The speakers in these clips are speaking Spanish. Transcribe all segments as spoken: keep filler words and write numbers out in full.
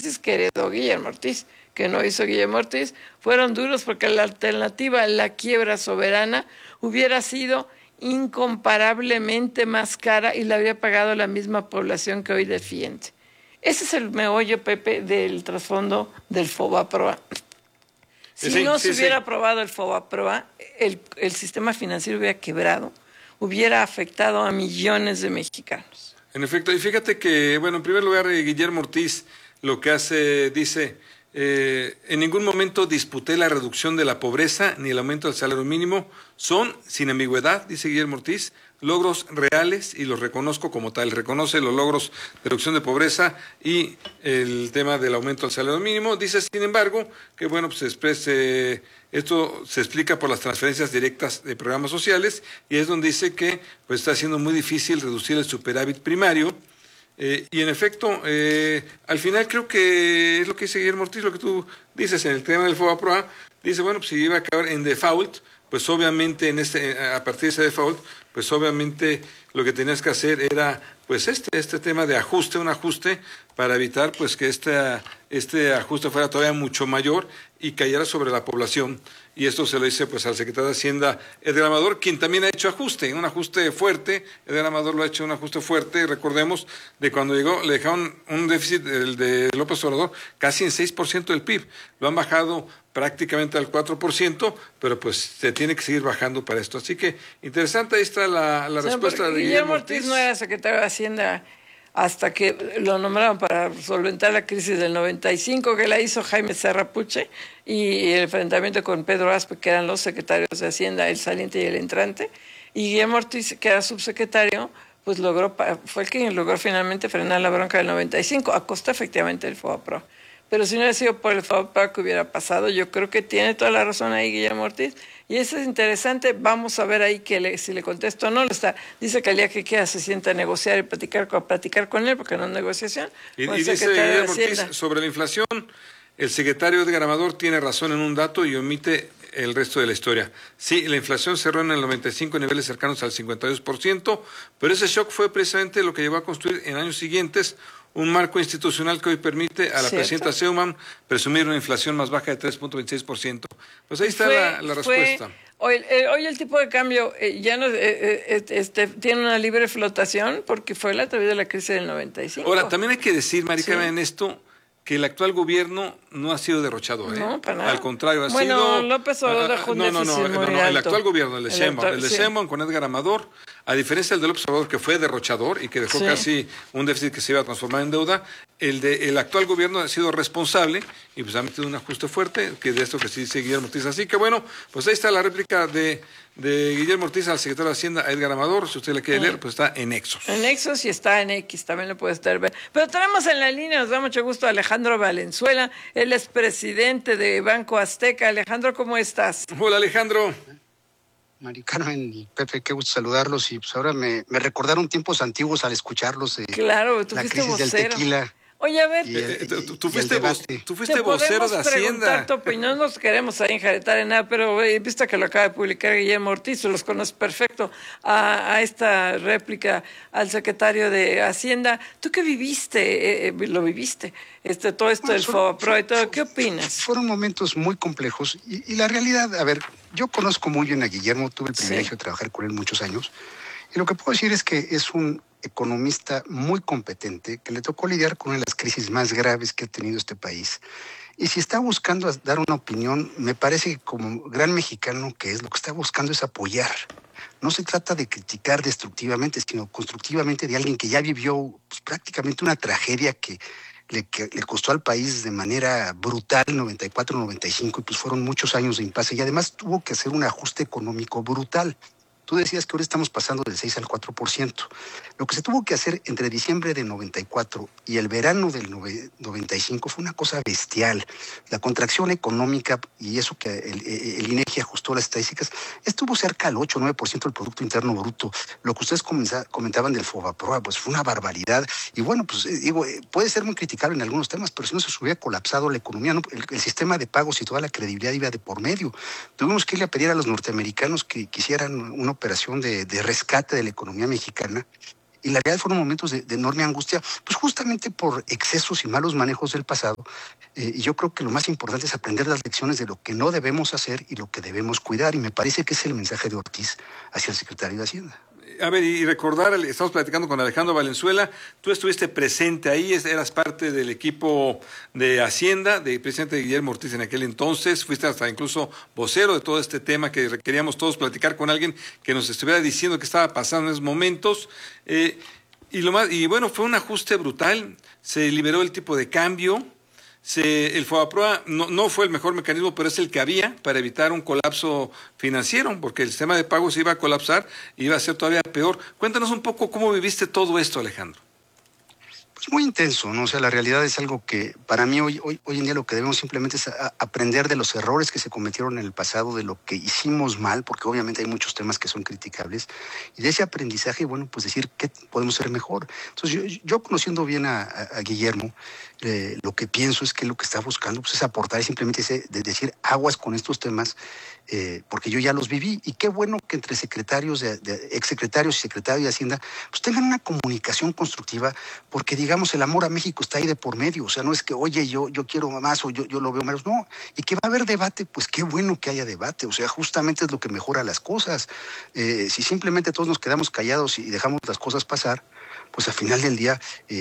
Ortiz que heredó Guillermo Ortiz, que no hizo Guillermo Ortiz, fueron duros porque la alternativa a la quiebra soberana hubiera sido incomparablemente más cara y la había pagado la misma población que hoy defiende. Ese es el meollo, Pepe, del trasfondo del FOBAPROA. Si sí, no sí, se hubiera sí. aprobado el FOBAPROA, el, el sistema financiero hubiera quebrado, hubiera afectado a millones de mexicanos. En efecto, y fíjate que, bueno, en primer lugar, eh, Guillermo Ortiz lo que hace, dice, eh, en ningún momento disputé la reducción de la pobreza ni el aumento del salario mínimo. Son, sin ambigüedad, dice Guillermo Ortiz, logros reales y los reconozco como tal. Reconoce los logros de reducción de pobreza y el tema del aumento del salario mínimo. Dice, sin embargo, que bueno, pues exprese, esto se explica por las transferencias directas de programas sociales y es donde dice que pues está siendo muy difícil reducir el superávit primario. Eh, y en efecto, eh, al final creo que es lo que dice Guillermo Ortiz, lo que tú dices en el tema del FOBAPROA, dice, bueno, pues si iba a acabar en default, pues obviamente en este, a partir de ese default, pues obviamente lo que tenías que hacer era pues este, este tema de ajuste, un ajuste para evitar pues que este, este ajuste fuera todavía mucho mayor y cayera sobre la población. Y esto se lo dice pues al secretario de Hacienda, Edgar Amador, quien también ha hecho ajuste, un ajuste fuerte. Edgar Amador lo ha hecho un ajuste fuerte, recordemos, de cuando llegó, le dejaron un déficit, el de López Obrador, casi en seis por ciento del P I B. Lo han bajado prácticamente al cuatro por ciento, pero pues se tiene que seguir bajando para esto. Así que interesante, ahí está la, la O sea, respuesta de Guillermo Guillermo Ortiz. Ortiz. No era secretario de Hacienda hasta que lo nombraron para solventar la crisis del noventa y cinco, que la hizo Jaime Serra Puche, y el enfrentamiento con Pedro Aspe, que eran los secretarios de Hacienda, el saliente y el entrante, y Guillermo Ortiz, que era subsecretario, pues logró, fue el que logró finalmente frenar la bronca del noventa y cinco, a costa efectivamente del FOBAPROA. Pero si no hubiera sido por el FOBAPROA que hubiera pasado, yo creo que tiene toda la razón ahí Guillermo Ortiz. Y eso es interesante, vamos a ver ahí que le, si le contesto o no. Lo está, dice que el día que quiera se sienta a negociar y platicar con, platicar con él, porque no es negociación. Y, y dice Guillermo Ortiz, sobre la inflación, el secretario Edgar Amador tiene razón en un dato y omite el resto de la historia. Sí, la inflación cerró en el noventa y cinco, niveles cercanos al cincuenta y dos por ciento, pero ese shock fue precisamente lo que llevó a construir en años siguientes un marco institucional que hoy permite a la ¿Cierto? presidenta Sheinbaum presumir una inflación más baja de tres punto veintiséis por ciento. Pues ahí está fue, la, la respuesta. Hoy, eh, hoy el tipo de cambio eh, ya no eh, eh, este, tiene una libre flotación porque fue la través de la crisis del noventa y cinco. Ahora, también hay que decir, Maricarmen, sí. en esto, que el actual gobierno no ha sido derrochador, ¿eh? No, para nada. Al contrario, ha bueno, sido... Bueno, López Obrador dejó un no, no, no, no, no, el actual gobierno, el de Sheinbaum, el de Sheinbaum sí. con Edgar Amador, a diferencia del de López Obrador, que fue derrochador y que dejó sí. casi un déficit que se iba a transformar en deuda, el de el actual gobierno ha sido responsable y pues ha metido un ajuste fuerte, que de esto que sí dice Guillermo Ortiz. Así que bueno, pues ahí está la réplica de, de Guillermo Ortiz al secretario de Hacienda, a Edgar Amador. Si usted le quiere sí. leer, pues está en Nexos. En Nexos y está en X, también lo puede estar ver. Pero tenemos en la línea, nos da mucho gusto, a Alejandro Valenzuela, él es presidente de Banco Azteca. Alejandro, ¿cómo estás? Hola, Alejandro. Mari Carmen y Pepe, qué gusto saludarlos. Y pues ahora me, me recordaron tiempos antiguos al escucharlos. Eh, claro, tú la fuiste crisis vocero. del tequila. Oye, a ver, y, eh, y, tú, tú, fuiste vo, tú fuiste vocero de Hacienda. Tu opinión, no nos queremos ahí enjaretar en nada, pero he visto que lo acaba de publicar Guillermo Ortiz, los conoces perfecto, a, a esta réplica al secretario de Hacienda. ¿Tú qué viviste? Eh, eh, lo viviste, este, todo esto bueno, del FOBAPROA y todo. ¿Qué opinas? Fueron momentos muy complejos y, y la realidad, a ver, yo conozco muy bien a Guillermo, tuve el privilegio sí. de trabajar con él muchos años, y lo que puedo decir es que es un economista muy competente, que le tocó lidiar con una de las crisis más graves que ha tenido este país. Y si está buscando dar una opinión, me parece que como gran mexicano que es, lo que está buscando es apoyar. No se trata de criticar destructivamente, sino constructivamente de alguien que ya vivió pues, prácticamente una tragedia que le, que le costó al país de manera brutal, noventa y cuatro noventa y cinco, y pues fueron muchos años de impasse. Y además tuvo que hacer un ajuste económico brutal. Tú decías que ahora estamos pasando del seis al cuatro por ciento. Lo que se tuvo que hacer entre diciembre del noventa y cuatro y el verano del noventa y cinco fue una cosa bestial. La contracción económica, y eso que el, el INEGI ajustó las estadísticas, estuvo cerca al ocho o nueve por ciento del Producto Interno Bruto. Lo que ustedes comentaban del FOBAPROA, pues fue una barbaridad. Y bueno, pues digo, puede ser muy criticable en algunos temas, pero si no se hubiera colapsado la economía, ¿no? el, el sistema de pagos y toda la credibilidad iba de por medio. Tuvimos que irle a pedir a los norteamericanos que quisieran una operación de, de rescate de la economía mexicana, y la realidad fueron momentos de, de enorme angustia, pues justamente por excesos y malos manejos del pasado. Eh, y yo creo que lo más importante es aprender las lecciones de lo que no debemos hacer y lo que debemos cuidar, y me parece que es el mensaje de Ortiz hacia el secretario de Hacienda. A ver, y recordar, estamos platicando con Alejandro Valenzuela, tú estuviste presente ahí, eras parte del equipo de Hacienda, de presidente Guillermo Ortiz en aquel entonces, fuiste hasta incluso vocero de todo este tema que queríamos todos platicar con alguien que nos estuviera diciendo qué estaba pasando en esos momentos. Eh, y, lo más, y bueno, fue un ajuste brutal, se liberó el tipo de cambio. Se, el FOBAPROA no, no fue el mejor mecanismo, pero es el que había para evitar un colapso financiero, porque el sistema de pagos iba a colapsar y iba a ser todavía peor. Cuéntanos un poco cómo viviste todo esto, Alejandro. Pues muy intenso, ¿no? O sea, la realidad es algo que para mí hoy, hoy, hoy en día lo que debemos simplemente es a, aprender de los errores que se cometieron en el pasado, de lo que hicimos mal, porque obviamente hay muchos temas que son criticables, y de ese aprendizaje, bueno, pues decir qué podemos hacer mejor. Entonces, yo, yo conociendo bien a, a, a Guillermo, eh, lo que pienso es que lo que está buscando pues, es aportar, simplemente ese, de decir aguas con estos temas, eh, porque yo ya los viví, y qué bueno que entre secretarios, de, de exsecretarios y secretarios de Hacienda, pues tengan una comunicación constructiva, porque digamos, el amor a México está ahí de por medio, o sea, no es que, oye, yo, yo quiero más o yo, yo lo veo menos, no, y que va a haber debate, pues qué bueno que haya debate, o sea, justamente es lo que mejora las cosas. Eh, si simplemente todos nos quedamos callados y dejamos las cosas pasar, pues al final del día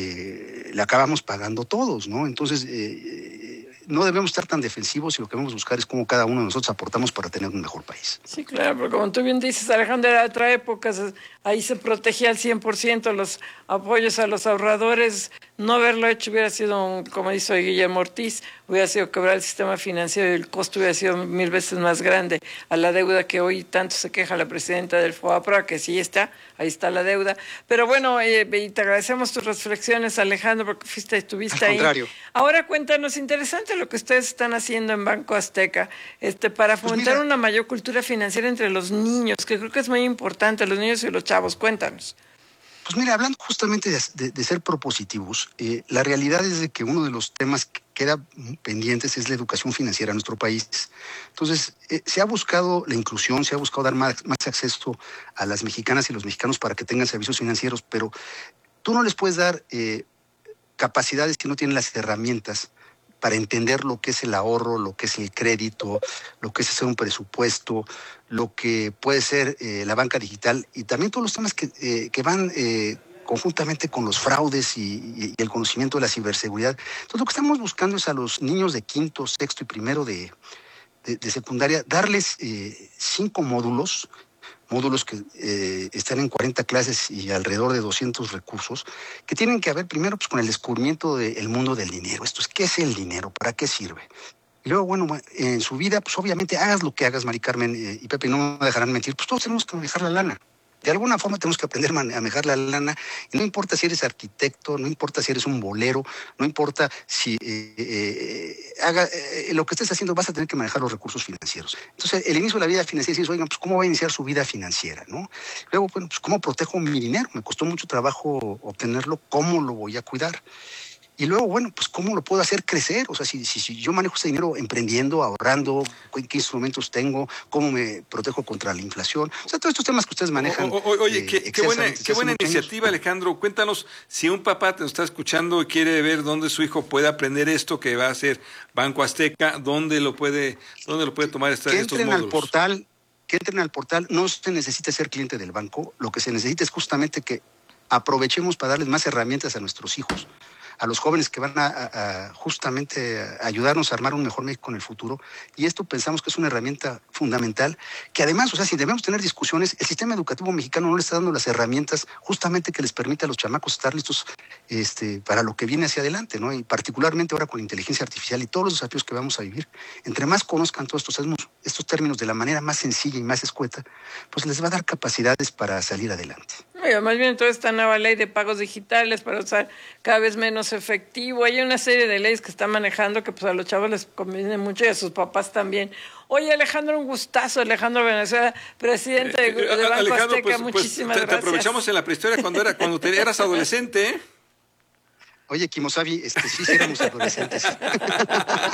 eh, le acabamos pagando todos, ¿no? Entonces, eh, no debemos estar tan defensivos y lo que debemos buscar es cómo cada uno de nosotros aportamos para tener un mejor país. Sí, claro, pero como tú bien dices, Alejandro, era otra época, ahí se protegía al cien por ciento los apoyos a los ahorradores. No haberlo hecho hubiera sido, un, como hizo Guillermo Ortiz, hubiera sido quebrar el sistema financiero y el costo hubiera sido mil veces más grande a la deuda que hoy tanto se queja la presidenta del FOBAPROA, que sí está, ahí está la deuda. Pero bueno, eh, y te agradecemos tus reflexiones, Alejandro, porque fuiste, estuviste Al ahí. contrario. Ahora cuéntanos, interesante lo que ustedes están haciendo en Banco Azteca, este, para fomentar pues mira, una mayor cultura financiera entre los niños, que creo que es muy importante, los niños y los chavos. Cuéntanos. Pues mira, hablando justamente de, de, de ser propositivos, eh, la realidad es de que uno de los temas que queda pendientes es la educación financiera en nuestro país. Entonces, eh, se ha buscado la inclusión, se ha buscado dar más, más acceso a las mexicanas y los mexicanos para que tengan servicios financieros, pero tú no les puedes dar eh, capacidades si no tienen las herramientas para entender lo que es el ahorro, lo que es el crédito, lo que es hacer un presupuesto, lo que puede ser eh, la banca digital y también todos los temas que, eh, que van eh, conjuntamente con los fraudes y, y, y el conocimiento de la ciberseguridad. Entonces, lo que estamos buscando es a los niños de quinto, sexto y primero de, de, de secundaria, darles eh, cinco módulos, módulos que eh, están en cuarenta clases y alrededor de doscientos recursos, que tienen que ver primero pues, con el descubrimiento del mundo del dinero. Esto es, ¿qué es el dinero? ¿Para qué sirve? Y luego, bueno, en su vida, pues obviamente hagas lo que hagas, Mari Carmen eh, y Pepe, no me dejarán mentir, pues todos tenemos que manejar la lana. De alguna forma tenemos que aprender a manejar la lana, y no importa si eres arquitecto, no importa si eres un bolero, no importa si eh, eh, haga, eh, lo que estés haciendo, vas a tener que manejar los recursos financieros. Entonces, el inicio de la vida financiera es, oigan, pues ¿cómo va a iniciar su vida financiera? ¿No? Luego, bueno, pues ¿cómo protejo mi dinero? Me costó mucho trabajo obtenerlo, ¿cómo lo voy a cuidar? Y luego, bueno, pues ¿cómo lo puedo hacer crecer? O sea, si, si, si yo manejo ese dinero emprendiendo, ahorrando, qué instrumentos tengo, cómo me protejo contra la inflación. O sea, todos estos temas que ustedes manejan. O, o, oye, eh, qué, qué buena, qué buena iniciativa, Alejandro. Cuéntanos, si un papá te está escuchando y quiere ver dónde su hijo puede aprender esto que va a hacer Banco Azteca, ¿dónde lo puede, dónde lo puede tomar esta, que estos entren módulos? Al portal, que entren al portal, no se necesita ser cliente del banco, lo que se necesita es justamente que aprovechemos para darles más herramientas a nuestros hijos, a los jóvenes que van a, a, a justamente a ayudarnos a armar un mejor México en el futuro. Y esto pensamos que es una herramienta fundamental, que además, o sea, si debemos tener discusiones, el sistema educativo mexicano no le está dando las herramientas justamente que les permita a los chamacos estar listos este, para lo que viene hacia adelante, ¿no? Y particularmente ahora con la inteligencia artificial y todos los desafíos que vamos a vivir, entre más conozcan todos estos, estos términos de la manera más sencilla y más escueta, pues les va a dar capacidades para salir adelante. Oiga, más bien toda esta nueva ley de pagos digitales para usar cada vez menos efectivo. Hay una serie de leyes que está manejando que pues a los chavos les conviene mucho y a sus papás también. Oye, Alejandro, un gustazo, Alejandro Valenzuela, presidente de, de Banco Alejandro, Azteca, pues, muchísimas pues, te, gracias. Te aprovechamos en la prehistoria cuando, era, cuando te eras adolescente, ¿eh? Oye, Kimosabi, este, sí, sí éramos adolescentes.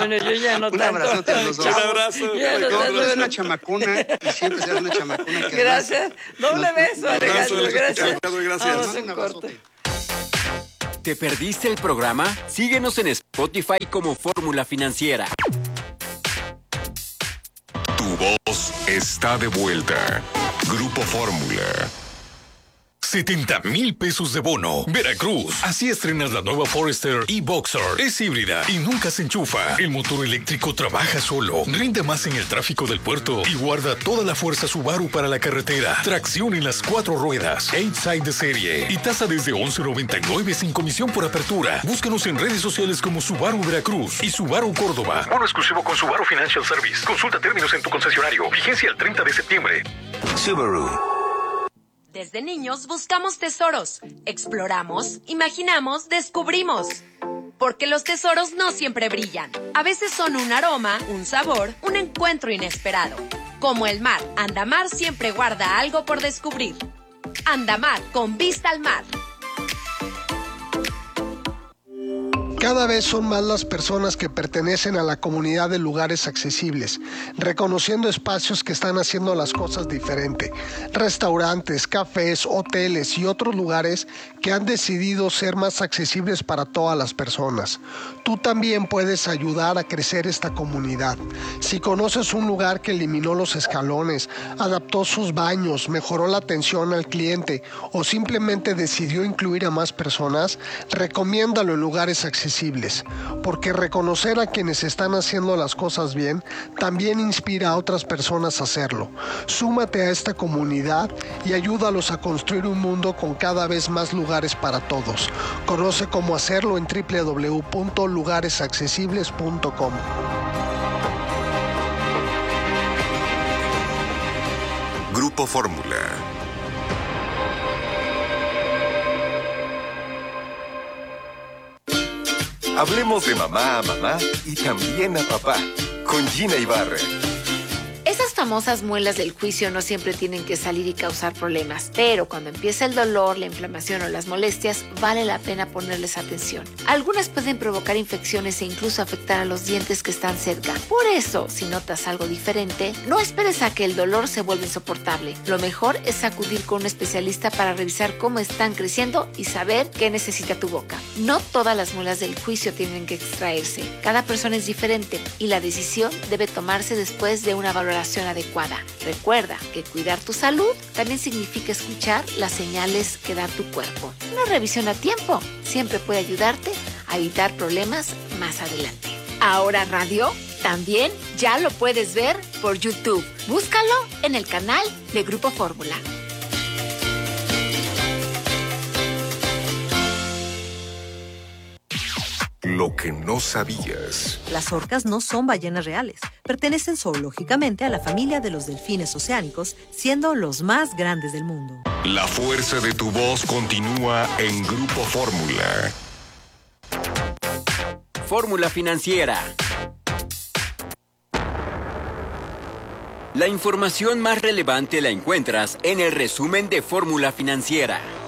Bueno, yo ya no Un tanto. abrazote a los dos. Un abrazo. Ya no Yo tanto, eres pero- una chamacona y siempre serás una chamacona. Que Gracias. Doble nos- beso, nos- Alejandro. abrazo, Gracias. Alejandro, gracias. Vamos a Un un abrazote. corte. ¿Te perdiste el programa? Síguenos en Spotify como Fórmula Financiera. Tu voz está de vuelta. Grupo Fórmula. setenta mil pesos de bono. Veracruz. Así estrenas la nueva Forester e-Boxer. Es híbrida y nunca se enchufa. El motor eléctrico trabaja solo. Rinde más en el tráfico del puerto y guarda toda la fuerza Subaru para la carretera. Tracción en las cuatro ruedas. eight side de serie. Y tasa desde once noventa y nueve sin comisión por apertura. Búscanos en redes sociales como Subaru Veracruz y Subaru Córdoba. Bono exclusivo con Subaru Financial Service. Consulta términos en tu concesionario. Vigencia el treinta de septiembre. Subaru. Desde niños buscamos tesoros, exploramos, imaginamos, descubrimos. Porque los tesoros no siempre brillan. A veces son un aroma, un sabor, un encuentro inesperado. Como el mar, Andamar siempre guarda algo por descubrir. Andamar, con vista al mar. Cada vez son más las personas que pertenecen a la comunidad de lugares accesibles, reconociendo espacios que están haciendo las cosas diferente. Restaurantes, cafés, hoteles y otros lugares que han decidido ser más accesibles para todas las personas. Tú también puedes ayudar a crecer esta comunidad. Si conoces un lugar que eliminó los escalones, adaptó sus baños, mejoró la atención al cliente o simplemente decidió incluir a más personas, recomiéndalo en lugares accesibles. Porque reconocer a quienes están haciendo las cosas bien también inspira a otras personas a hacerlo. Súmate a esta comunidad y ayúdalos a construir un mundo con cada vez más lugares para todos. Conoce cómo hacerlo en doble u doble u doble u punto lugares accesibles punto com. Grupo Fórmula. Hablemos de mamá a mamá y también a papá, con Gina Ibarra. Esas famosas muelas del juicio no siempre tienen que salir y causar problemas, pero cuando empieza el dolor, la inflamación o las molestias, vale la pena ponerles atención. Algunas pueden provocar infecciones e incluso afectar a los dientes que están cerca. Por eso, si notas algo diferente, no esperes a que el dolor se vuelva insoportable. Lo mejor es acudir con un especialista para revisar cómo están creciendo y saber qué necesita tu boca. No todas las muelas del juicio tienen que extraerse. Cada persona es diferente y la decisión debe tomarse después de una valoración adecuada. Recuerda que cuidar tu salud también significa escuchar las señales que da tu cuerpo. Una revisión a tiempo siempre puede ayudarte a evitar problemas más adelante. Ahora Radio también ya lo puedes ver por YouTube. Búscalo en el canal de Grupo Fórmula. Lo que no sabías. Las orcas no son ballenas reales. Pertenecen zoológicamente a la familia de los delfines oceánicos, siendo los más grandes del mundo. La fuerza de tu voz continúa en Grupo Fórmula. Fórmula Financiera. La información más relevante la encuentras en el resumen de Fórmula Financiera.